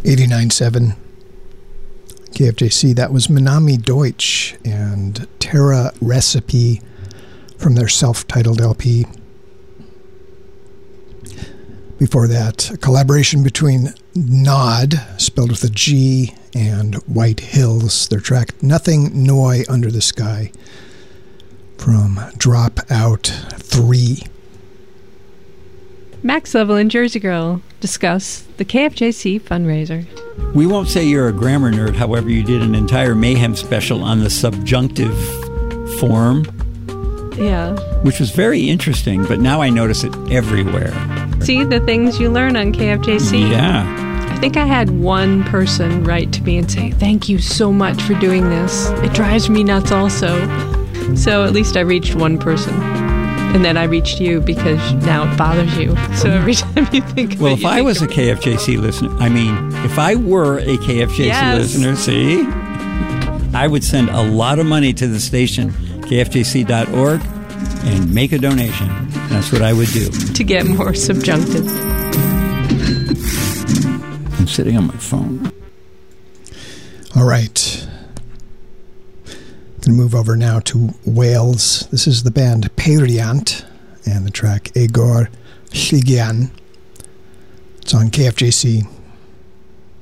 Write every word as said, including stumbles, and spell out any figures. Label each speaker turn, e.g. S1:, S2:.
S1: eighty-nine point seven K F J C. That was Manami Deutsch and Terra Recipe from their self-titled L P. Before that, a collaboration between Nod, spelled with a G, and White Hills. Their track Nothing Noi Under the Sky from Dropout three.
S2: Max Level and Jersey Girl discuss the K F J C fundraiser.
S3: We won't say you're a grammar nerd, however, you did an entire Mayhem special on the subjunctive form.
S2: Yeah.
S3: Which was very interesting, but now I notice it everywhere.
S2: See the things you learn on K F J C?
S3: Yeah.
S2: I think I had one person write to me and say, thank you so much for doing this. It drives me nuts also. So at least I reached one person. And then I reached you because now it bothers you. So every time you think of
S3: Well,
S2: it,
S3: if
S2: you
S3: I
S2: think
S3: was a K F J C listener, I mean, if I were a K F J C
S2: Yes.
S3: listener, see, I would send a lot of money to the station, K F J C dot org, and make a donation. That's what I would do.
S2: to get more subjunctive.
S3: I'm sitting on my phone.
S1: All right. Going to move over now to Wales. This is the band Peiriant and the track Egor Lligian. It's on K F J C.